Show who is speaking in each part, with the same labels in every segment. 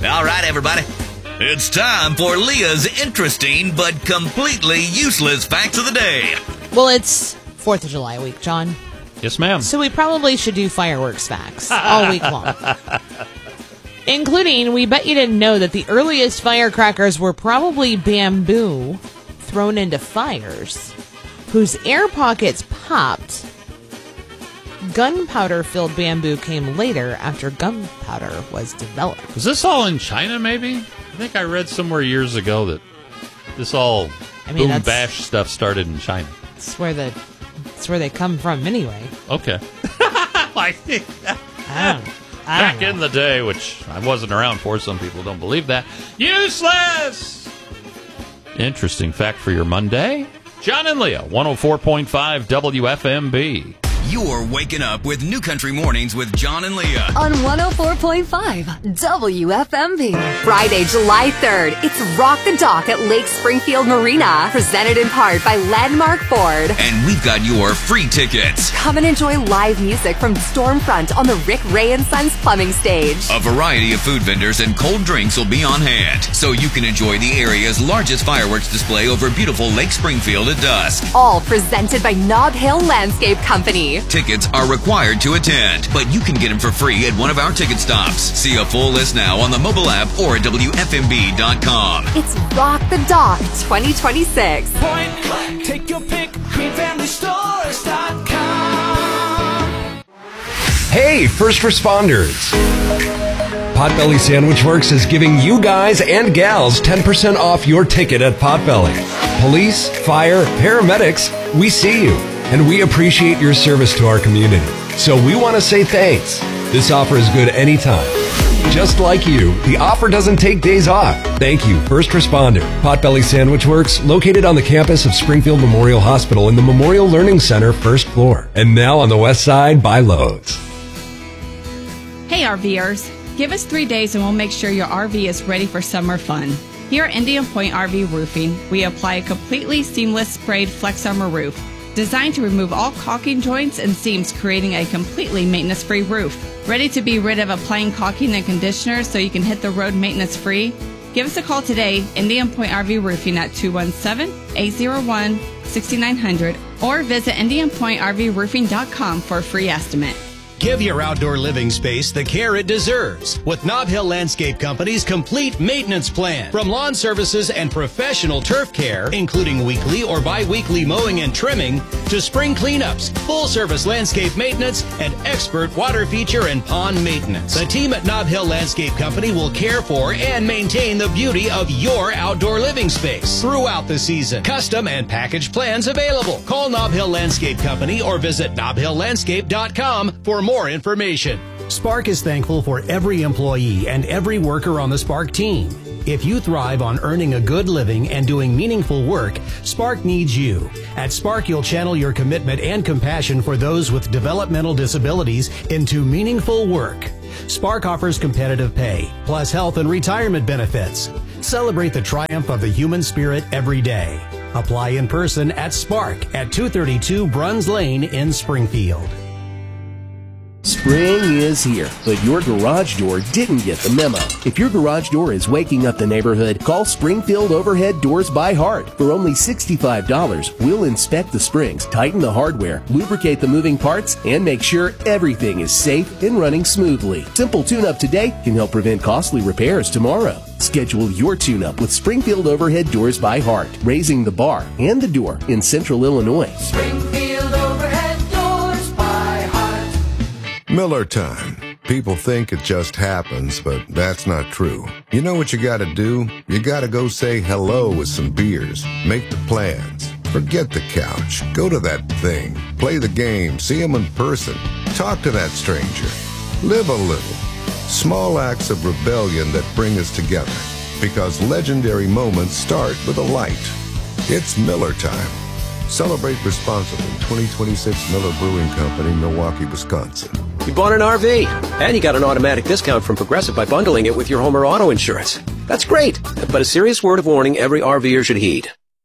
Speaker 1: All right, everybody. It's time for Leah's interesting but completely useless facts of the day.
Speaker 2: Well, it's 4th of July week, John.
Speaker 3: Yes, ma'am.
Speaker 2: So we probably should do fireworks facts all week long. Including, we bet you didn't know that the earliest firecrackers were probably bamboo thrown into fires, whose air pockets popped. Gunpowder-filled bamboo came later after gunpowder was developed.
Speaker 3: Was this all in China, maybe? I think I read somewhere years ago that this all boom bash stuff started in China.
Speaker 2: That's where they come from anyway.
Speaker 3: Okay. I think back in the day, which I wasn't around for, some people don't believe that. Useless! Interesting fact for your Monday. John and Leah, 104.5 WFMB.
Speaker 1: You're waking up with New Country Mornings with John and Leah
Speaker 4: on 104.5 WFMB. Friday, July 3rd, it's Rock the Dock at Lake Springfield Marina, presented in part by Landmark Ford.
Speaker 1: And we've got your free tickets.
Speaker 4: Come and enjoy live music from Stormfront on the Rick Ray & Sons plumbing stage.
Speaker 1: A variety of food vendors and cold drinks will be on hand, so you can enjoy the area's largest fireworks display over beautiful Lake Springfield at dusk.
Speaker 4: All presented by Nob Hill Landscape Company.
Speaker 1: Tickets are required to attend, but you can get them for free at one of our ticket stops. See a full list now on the mobile app or at WFMB.com.
Speaker 4: It's Rock the Dock 2026.
Speaker 5: Point blank, take your pick, QueenFamilyStores.com.
Speaker 6: Hey, first responders. Potbelly Sandwich Works is giving you guys and gals 10% off your ticket at Potbelly. Police, fire, paramedics, we see you. And we appreciate your service to our community. So we want to say thanks. This offer is good anytime. Just like you, the offer doesn't take days off. Thank you, first responder. Potbelly Sandwich Works, located on the campus of Springfield Memorial Hospital in the Memorial Learning Center, first floor. And now on the west side by Lowe's.
Speaker 7: Hey RVers, give us 3 days and we'll make sure your RV is ready for summer fun. Here at Indian Point RV Roofing, we apply a completely seamless sprayed Flex Armor roof, designed to remove all caulking joints and seams, creating a completely maintenance-free roof. Ready to be rid of applying caulking and conditioner so you can hit the road maintenance-free? Give us a call today, Indian Point RV Roofing at 217-801-6900, or visit IndianPointRVRoofing.com for a free estimate.
Speaker 8: Give your outdoor living space the care it deserves with Nob Hill Landscape Company's complete maintenance plan. From lawn services and professional turf care, including weekly or bi-weekly mowing and trimming, to spring cleanups, full-service landscape maintenance, and expert water feature and pond maintenance. The team at Nob Hill Landscape Company will care for and maintain the beauty of your outdoor living space throughout the season. Custom and package plans available. Call Nob Hill Landscape Company or visit NobHillLandscape.com for more information.
Speaker 9: Spark is thankful for every employee and every worker on the Spark team. If you thrive on earning a good living and doing meaningful work, Spark needs you. At Spark, you'll channel your commitment and compassion for those with developmental disabilities into meaningful work. Spark offers competitive pay, plus health and retirement benefits. Celebrate the triumph of the human spirit every day. Apply in person at Spark at 232 Bruns Lane in Springfield.
Speaker 10: Spring is here, but your garage door didn't get the memo. If your garage door is waking up the neighborhood, call Springfield Overhead Doors by Heart. For only $65, we'll inspect the springs, tighten the hardware, lubricate the moving parts, and make sure everything is safe and running smoothly. Simple tune-up today can help prevent costly repairs tomorrow. Schedule your tune-up with Springfield Overhead Doors by Heart, raising the bar and the door in Central Illinois.
Speaker 5: Springfield Overhead Doors by Heart.
Speaker 11: Miller time. People think it just happens, but that's not true. You know what you gotta do? You gotta go say hello with some beers. Make the plans. Forget the couch. Go to that thing. Play the game. See him in person. Talk to that stranger. Live a little. Small acts of rebellion that bring us together. Because legendary moments start with a light. It's Miller time. Celebrate responsibly. 2026 Miller Brewing Company, Milwaukee, Wisconsin.
Speaker 12: You bought an RV, and you got an automatic discount from Progressive by bundling it with your home or auto insurance. That's great, but a serious word of warning every RVer should heed.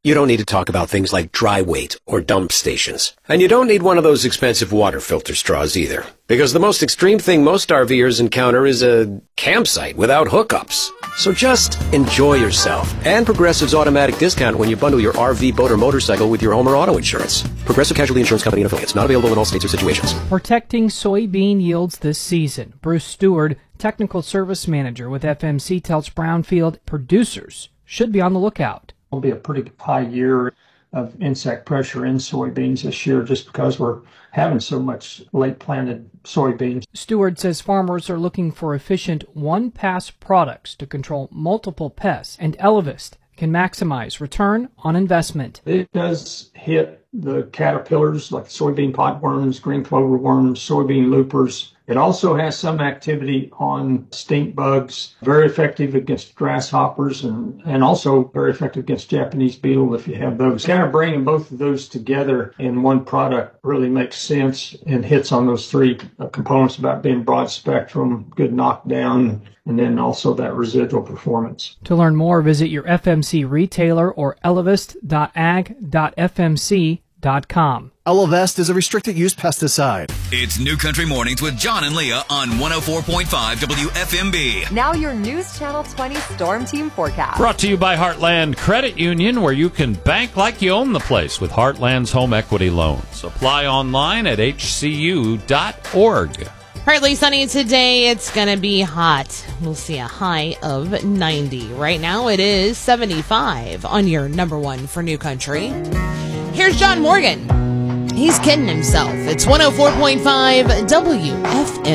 Speaker 12: You don't need to talk about things like dry weight or dump stations. And you don't need one of those expensive water filter straws either. Because the most extreme thing most RVers encounter is a campsite without hookups. So just enjoy yourself. And Progressive's automatic discount when you bundle your RV, boat, or motorcycle with your home or auto insurance. Progressive Casualty Insurance Company and Affiliates. Not available in all states or situations.
Speaker 13: Protecting soybean yields this season. Bruce Stewart, Technical Service Manager with FMC, tells Brownfield producers should be on the lookout.
Speaker 14: It'll be a pretty high year of insect pressure in soybeans this year just because we're having so much late planted soybeans.
Speaker 13: Stewart says farmers are looking for efficient one-pass products to control multiple pests, and Elevist can maximize return on investment.
Speaker 14: It does hit the caterpillars like soybean potworms, green clover worms, soybean loopers. It also has some activity on stink bugs, very effective against grasshoppers and also very effective against Japanese beetle if you have those. Kind of bringing both of those together in one product really makes sense and hits on those three components about being broad spectrum, good knockdown, and then also that residual performance.
Speaker 13: To learn more, visit your FMC retailer or elevist.ag.fmc.com.
Speaker 15: Elevest is a restricted use pesticide.
Speaker 1: It's New Country Mornings with John and Leah on 104.5 WFMB.
Speaker 4: Now your News Channel 20 Storm Team forecast.
Speaker 3: Brought to you by Heartland Credit Union, where you can bank like you own the place with Heartland's home equity loans. Apply online at hcu.org.
Speaker 2: Partly sunny today. It's going to be hot. We'll see a high of 90. Right now it is 75 on your number one for New Country. Here's John Morgan. He's kidding himself. It's 104.5 WFM.